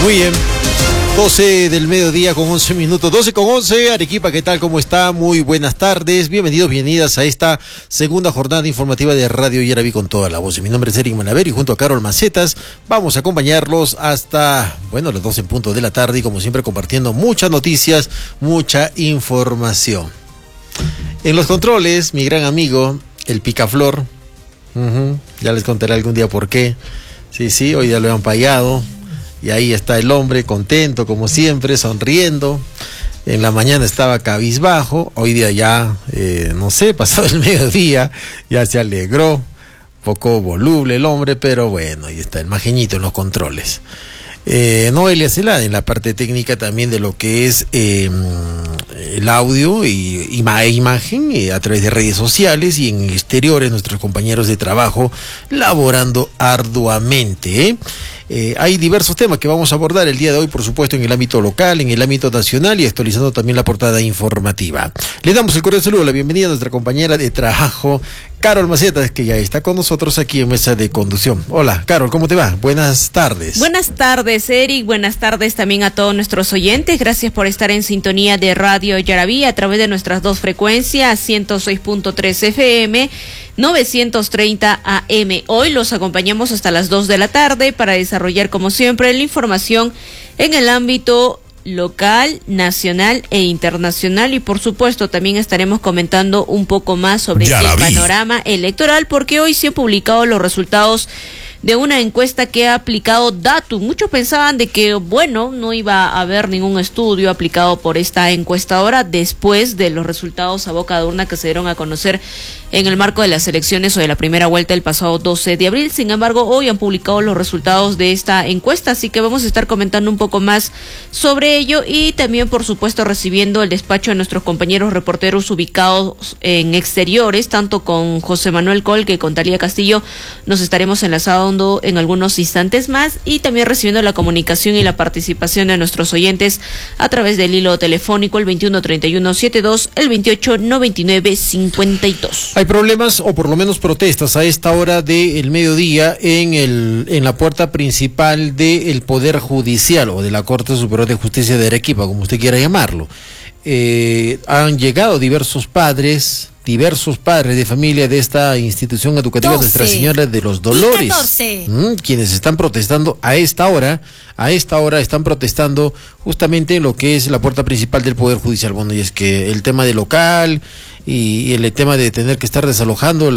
Muy bien. 12 del mediodía con 11 minutos, 12 con 11, Arequipa, ¿qué tal? ¿Cómo está? Muy buenas tardes, bienvenidos, bienvenidas a esta segunda jornada informativa de Radio Yaraví con toda la voz. Mi nombre es Eric Manaver y junto a Carol Macetas vamos a acompañarlos hasta, las 12 en punto de la tarde y como siempre compartiendo muchas noticias, mucha información. En los controles, mi gran amigo, el Picaflor, ya les contaré algún día por qué, sí, hoy ya lo han payado. Y ahí está el hombre contento como siempre, sonriendo. En la mañana estaba cabizbajo, hoy día ya, pasado el mediodía, ya se alegró. Poco voluble el hombre, pero bueno, ahí está el majeñito en los controles. Noelia Celada en la parte técnica también de lo que es el audio y imagen a través de redes sociales y en exteriores nuestros compañeros de trabajo laborando arduamente. Hay diversos temas que vamos a abordar el día de hoy, por supuesto, en el ámbito local, en el ámbito nacional y actualizando también la portada informativa. Le damos el cordial saludo, la bienvenida a nuestra compañera de trabajo, Carol Macetas, que ya está con nosotros aquí en Mesa de Conducción. Hola, Carol, ¿cómo te va? Buenas tardes. Buenas tardes, Eric. Buenas tardes también a todos nuestros oyentes. Gracias por estar en sintonía de Radio Yaraví a través de nuestras dos frecuencias, 106.3 FM, 930 AM. Hoy los acompañamos hasta las 2 de la tarde para desarrollar, como siempre, la información en el ámbito local, nacional e internacional y por supuesto también estaremos comentando un poco más sobre el panorama electoral porque hoy se han publicado los resultados de una encuesta que ha aplicado Datum. Muchos pensaban de que, no iba a haber ningún estudio aplicado por esta encuestadora después de los resultados a boca de urna que se dieron a conocer en el marco de las elecciones o de la primera vuelta el pasado 12 de abril. Sin embargo, hoy han publicado los resultados de esta encuesta, así que vamos a estar comentando un poco más sobre ello y también, por supuesto, recibiendo el despacho de nuestros compañeros reporteros ubicados en exteriores, tanto con José Manuel Col que con Talía Castillo. Nos estaremos enlazando en algunos instantes más y también recibiendo la comunicación y la participación de nuestros oyentes a través del hilo telefónico el 213172, el 289952. Hay problemas o por lo menos protestas a esta hora del mediodía en la puerta principal del Poder Judicial o de la Corte Superior de Justicia de Arequipa, como usted quiera llamarlo. Han llegado diversos padres de familia de esta institución educativa 12, Nuestra Señora de los Dolores, 14. Quienes están protestando a esta hora están protestando justamente en lo que es la puerta principal del Poder Judicial. Bueno, y es que el tema del local y el tema de tener que estar desalojando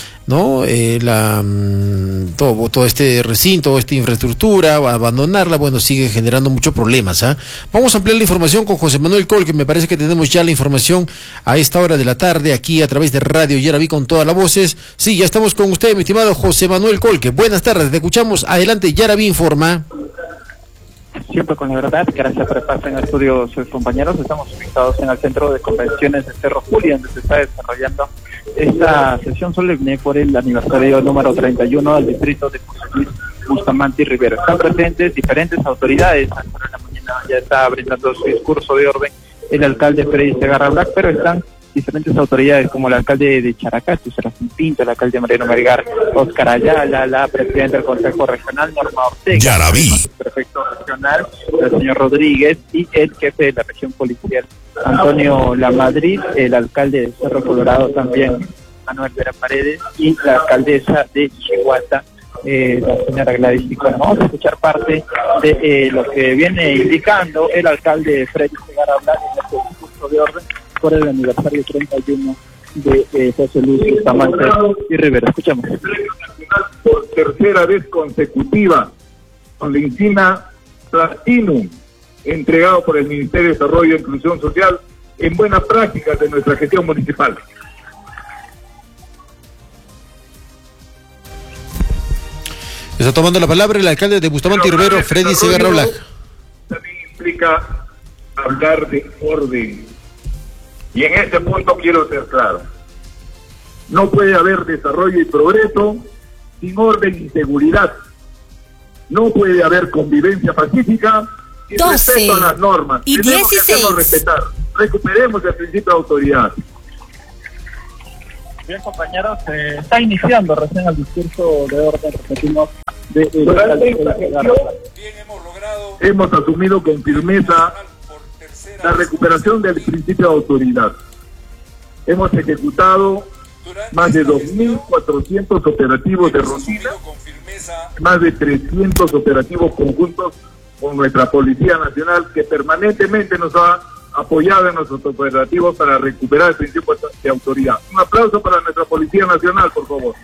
todo este recinto, esta infraestructura, abandonarla, sigue generando muchos problemas. Vamos a ampliar la información con José Manuel Col, que me parece que tenemos ya la información a esta hora de la tarde aquí a través de Radio Yaraví con todas las voces. Sí, ya estamos con usted, mi estimado José Manuel Col, que buenas tardes, te escuchamos. Adelante, Yaraví informa. Siempre con la verdad, gracias por estar en el estudio, sus compañeros. Estamos ubicados en el centro de convenciones de Cerro Julia, donde se está desarrollando esta sesión solemne por el aniversario número 31 del distrito de José Luis Bustamante y Rivero. Están presentes diferentes autoridades. Hasta la mañana ya está brindando su discurso de orden el alcalde Freddy Segarra Black, pero están diferentes autoridades como el alcalde de Characatu, Serafín Pinto, el alcalde Mariano Melgar, Oscar Ayala, la presidenta del Consejo Regional, Norma Ortega, el prefecto regional, el señor Rodríguez, y el jefe de la región policial, Antonio Lamadrid, el alcalde de Cerro Colorado también, Manuel Vera Paredes, y la alcaldesa de Chihuahua, la señora Gladys Picón. Vamos a escuchar parte de lo que viene indicando el alcalde Freddy Segarra Black en este discurso de orden por el aniversario 31 de José Luis Bustamante y Rivera. Escuchamos. Por tercera vez consecutiva, con la insignia Platinum, entregado por el Ministerio de Desarrollo e Inclusión Social en buenas prácticas de nuestra gestión municipal. Está tomando la palabra el alcalde de Bustamante y Rivero, Freddy Segarra Black. También implica hablar de orden. Y en este punto quiero ser claro. No puede haber desarrollo y progreso sin orden y seguridad. No puede haber convivencia pacífica sin 12 respeto a las normas. y Tenemos 16. que hacernos respetar. Recuperemos el principio de autoridad. Bien, compañeros, está iniciando recién el discurso de orden, repetimos, Durante esta gestión hemos asumido con firmeza la recuperación del principio de autoridad. Hemos ejecutado más de 2.400 operativos de rutina, más de 300 operativos conjuntos con nuestra Policía Nacional, que permanentemente nos ha apoyado en nuestros operativos para recuperar el principio de autoridad. Un aplauso para nuestra Policía Nacional, por favor.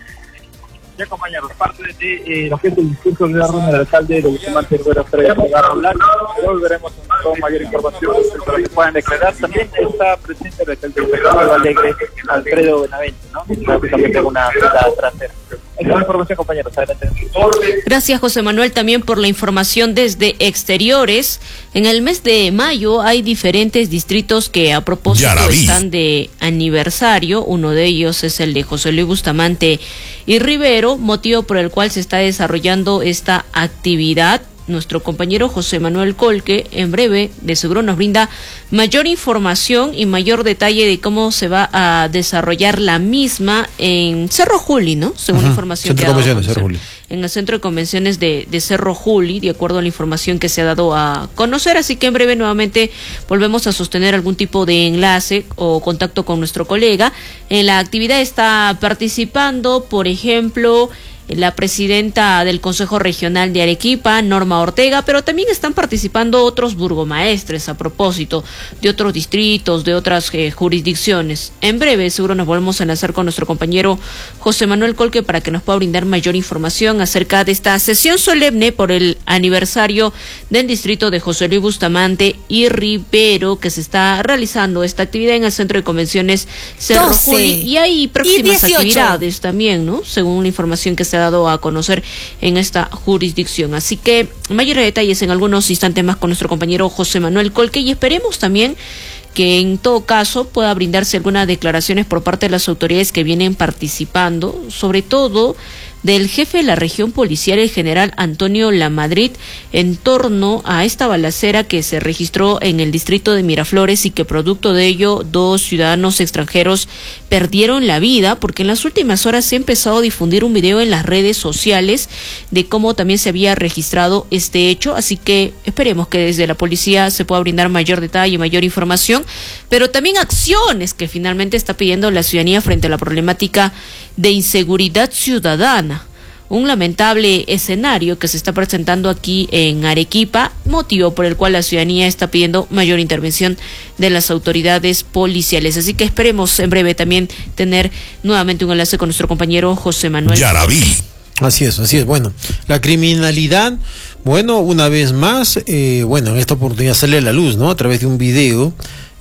Ya, compañeros, parte de lo que es el discurso de la ronda del alcalde de Bustamante Rivera Estrella llegar a hablar. Volveremos con mayor información para que puedan declarar. También está presente el alcalde de Puerto Alegre, Alfredo Benavente, ¿no? También tengo una cita trasera. Esa es la información, compañeros. Adelante. Gracias, José Manuel, también por la información desde exteriores. En el mes de mayo hay diferentes distritos que a propósito están de aniversario. Uno de ellos es el de José Luis Bustamante y Rivero, motivo por el cual se está desarrollando esta actividad. Nuestro compañero José Manuel Colque en breve de seguro nos brinda mayor información y mayor detalle de cómo se va a desarrollar la misma en Cerro Juli, ¿no? Según la información que ha dado en el Centro de Convenciones de Cerro Juli, de acuerdo a la información que se ha dado a conocer. Así que en breve nuevamente volvemos a sostener algún tipo de enlace o contacto con nuestro colega. En la actividad está participando, por ejemplo, la presidenta del Consejo Regional de Arequipa, Norma Ortega, pero también están participando otros burgomaestres a propósito de otros distritos, de otras jurisdicciones. En breve seguro nos volvemos a enlazar con nuestro compañero José Manuel Colque para que nos pueda brindar mayor información acerca de esta sesión solemne por el aniversario del distrito de José Luis Bustamante y Rivero, que se está realizando esta actividad en el Centro de Convenciones Cerro Juli, y hay próximas actividades también, ¿no? Según la información que se ha dado a conocer en esta jurisdicción. Así que mayores detalles en algunos instantes más con nuestro compañero José Manuel Colque, y esperemos también que en todo caso pueda brindarse algunas declaraciones por parte de las autoridades que vienen participando, sobre todo del jefe de la región policial, el general Antonio Lamadrid, en torno a esta balacera que se registró en el distrito de Miraflores y que producto de ello 2 ciudadanos extranjeros perdieron la vida, porque en las últimas horas se ha empezado a difundir un video en las redes sociales de cómo también se había registrado este hecho. Así que esperemos que desde la policía se pueda brindar mayor detalle, mayor información, pero también acciones que finalmente está pidiendo la ciudadanía frente a la problemática de inseguridad ciudadana. Un lamentable escenario que se está presentando aquí en Arequipa, motivo por el cual la ciudadanía está pidiendo mayor intervención de las autoridades policiales. Así que esperemos en breve también tener nuevamente un enlace con nuestro compañero José Manuel Yaraví. Así es. Bueno, la criminalidad, bueno, una vez más, en esta oportunidad sale a la luz, ¿no? A través de un video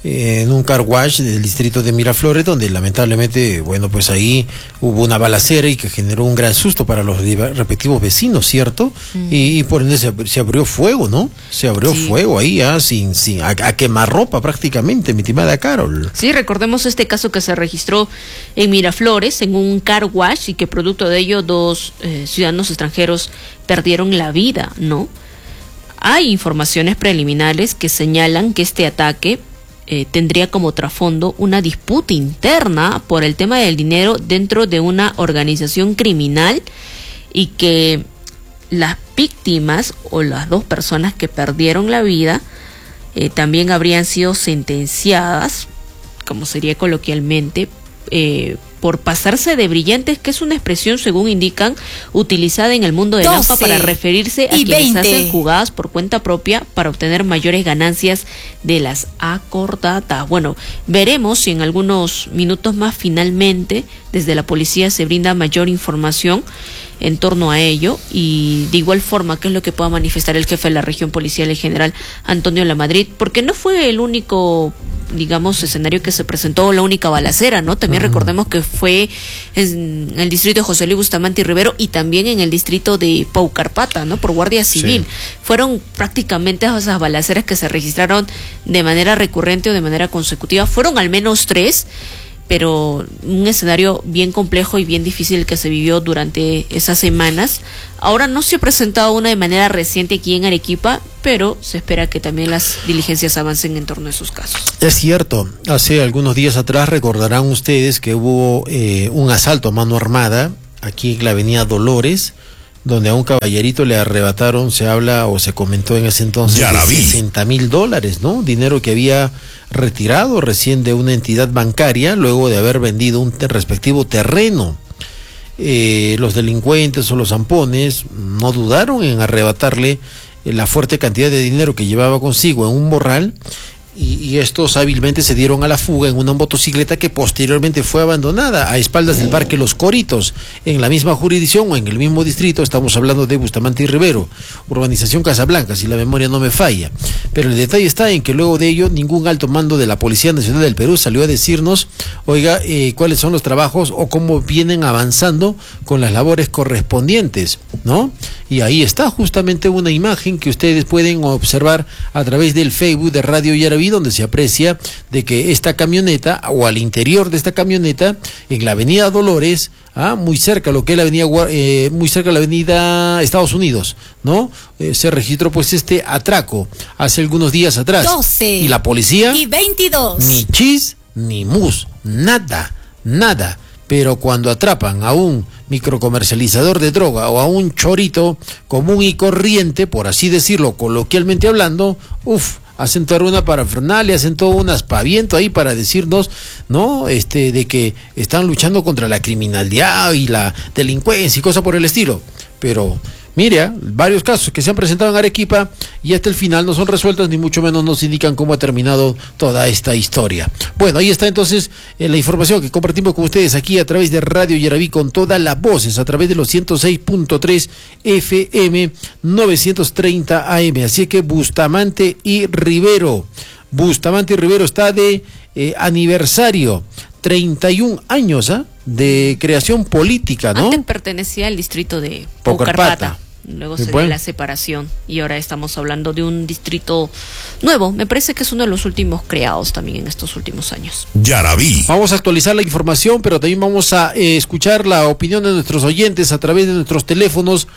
en un car wash del distrito de Miraflores, donde lamentablemente, pues ahí hubo una balacera y que generó un gran susto para los respectivos vecinos, ¿cierto? Y por ende se abrió fuego, ¿no? Se abrió fuego ahí, a quemarropa prácticamente, mi estimada Carol. Sí, recordemos este caso que se registró en Miraflores, en un car wash, y que producto de ello 2 ciudadanos extranjeros perdieron la vida, ¿no? Hay informaciones preliminares que señalan que este ataque tendría como trasfondo una disputa interna por el tema del dinero dentro de una organización criminal, y que las víctimas o las 2 personas que perdieron la vida también habrían sido sentenciadas, como sería coloquialmente, por pasarse de brillantes, que es una expresión, según indican, utilizada en el mundo del AMPA para referirse a quienes hacen jugadas por cuenta propia para obtener mayores ganancias de las acordadas. Bueno, veremos si en algunos minutos más finalmente desde la policía se brinda mayor información en torno a ello, y de igual forma qué es lo que pueda manifestar el jefe de la región policial, el general Antonio Lamadrid, porque no fue el único, digamos, escenario que se presentó, la única balacera, ¿no? También recordemos que fue en el distrito de José Luis Bustamante y Rivero, y también en el distrito de Paucarpata, ¿no? Por Guardia Civil. Fueron prácticamente esas balaceras que se registraron de manera recurrente o de manera consecutiva. Fueron al menos 3, pero un escenario bien complejo y bien difícil que se vivió durante esas semanas. Ahora no se ha presentado una de manera reciente aquí en Arequipa, pero se espera que también las diligencias avancen en torno a esos casos. Es cierto, hace algunos días atrás recordarán ustedes que hubo un asalto a mano armada aquí en la avenida Dolores, donde a un caballerito le arrebataron, se habla o se comentó en ese entonces, de $60,000, ¿no? Dinero que había retirado recién de una entidad bancaria luego de haber vendido un respectivo terreno. Los delincuentes o los zampones no dudaron en arrebatarle la fuerte cantidad de dinero que llevaba consigo en un morral, y estos hábilmente se dieron a la fuga en una motocicleta que posteriormente fue abandonada a espaldas del Parque Los Coritos, en la misma jurisdicción o en el mismo distrito. Estamos hablando de Bustamante y Rivero, urbanización Casablanca, si la memoria no me falla. Pero el detalle está en que luego de ello ningún alto mando de la Policía Nacional del Perú salió a decirnos, oiga, cuáles son los trabajos o cómo vienen avanzando con las labores correspondientes, ¿no? Y ahí está justamente una imagen que ustedes pueden observar a través del Facebook de Radio Yaraví, donde se aprecia de que esta camioneta, o al interior de esta camioneta, en la avenida Dolores, muy cerca a lo que es la avenida, muy cerca de la avenida Estados Unidos, ¿no? Se registró pues este atraco hace algunos días atrás. 12 y la policía y 22. Ni chis ni mus, nada. Pero cuando atrapan a un microcomercializador de droga o a un chorito común y corriente, por así decirlo, coloquialmente hablando, hacen toda una parafernalia, hacen todo un aspaviento ahí para decirnos, ¿no? De que están luchando contra la criminalidad y la delincuencia y cosas por el estilo. Pero mire, varios casos que se han presentado en Arequipa y hasta el final no son resueltos, ni mucho menos nos indican cómo ha terminado toda esta historia. Bueno, ahí está entonces la información que compartimos con ustedes aquí a través de Radio Yaraví con todas las voces, a través de los 106.3 FM, 930 AM. Así que Bustamante y Rivero está de aniversario, 31 años de creación política, ¿no? Antes pertenecía al distrito de Pucarpata. Luego se dio la separación y ahora estamos hablando de un distrito nuevo. Me parece que es uno de los últimos creados también en estos últimos años. Yaraví. Vamos a actualizar la información, pero también vamos a escuchar la opinión de nuestros oyentes a través de nuestros teléfonos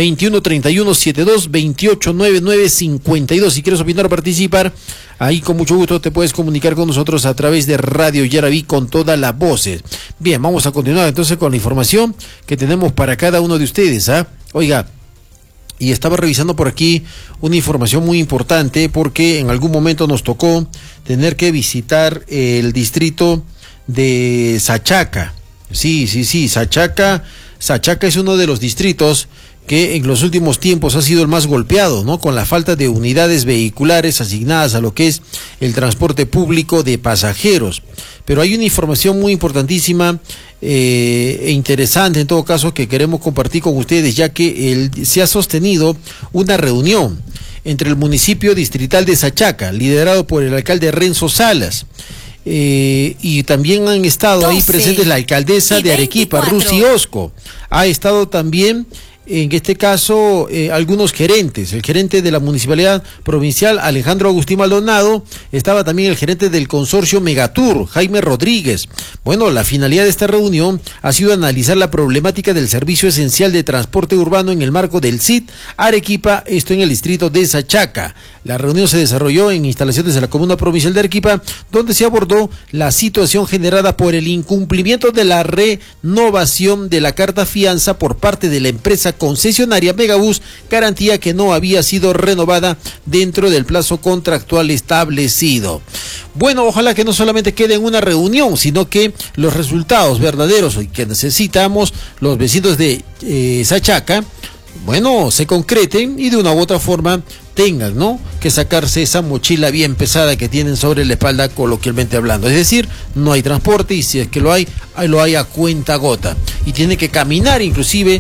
21-31-72-28-99-52. Si quieres opinar o participar, ahí con mucho gusto te puedes comunicar con nosotros a través de Radio Yaraví con todas las voces. Bien, vamos a continuar entonces con la información que tenemos para cada uno de ustedes. Oiga, y estaba revisando por aquí una información muy importante, porque en algún momento nos tocó tener que visitar el distrito de Sachaca. Sí, Sachaca es uno de los distritos que en los últimos tiempos ha sido el más golpeado, ¿no? Con la falta de unidades vehiculares asignadas a lo que es el transporte público de pasajeros. Pero hay una información muy importantísima e interesante en todo caso que queremos compartir con ustedes, ya que se ha sostenido una reunión entre el municipio distrital de Sachaca, liderado por el alcalde Renzo Salas, y también han estado ahí presentes la alcaldesa de Arequipa, Rusy Osco. Ha estado también, en este caso, algunos gerentes. El gerente de la Municipalidad Provincial, Alejandro Agustín Maldonado, estaba también el gerente del consorcio Megatur, Jaime Rodríguez. Bueno, la finalidad de esta reunión ha sido analizar la problemática del servicio esencial de transporte urbano en el marco del CIT Arequipa, esto en el distrito de Sachaca. La reunión se desarrolló en instalaciones de la Comuna Provincial de Arequipa, donde se abordó la situación generada por el incumplimiento de la renovación de la carta fianza por parte de la empresa concesionaria Megabús, garantía que no había sido renovada dentro del plazo contractual establecido. Bueno, ojalá que no solamente quede en una reunión, sino que los resultados verdaderos que necesitamos los vecinos de Sachaca, bueno, se concreten y de una u otra forma tengan, ¿no?, que sacarse esa mochila bien pesada que tienen sobre la espalda, coloquialmente hablando. Es decir, no hay transporte, y si es que lo hay a cuenta gota. Y tienen que caminar inclusive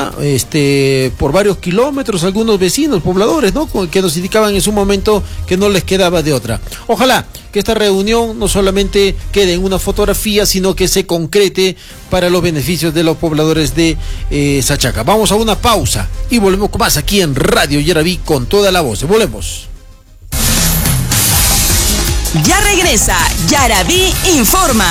por varios kilómetros algunos vecinos, pobladores, ¿no?, que nos indicaban en su momento que no les quedaba de otra. Ojalá que esta reunión no solamente quede en una fotografía, sino que se concrete para los beneficios de los pobladores de Sachaca. Vamos a una pausa y volvemos con más aquí en Radio Yaraví con toda la voz. Volvemos. Ya regresa Yaraví Informa.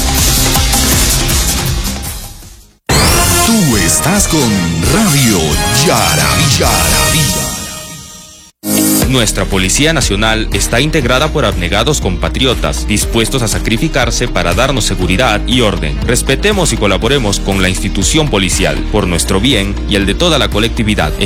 Tú estás con Radio Yaraví. Nuestra Policía Nacional está integrada por abnegados compatriotas, dispuestos a sacrificarse para darnos seguridad y orden. Respetemos y colaboremos con la institución policial, por nuestro bien y el de toda la colectividad.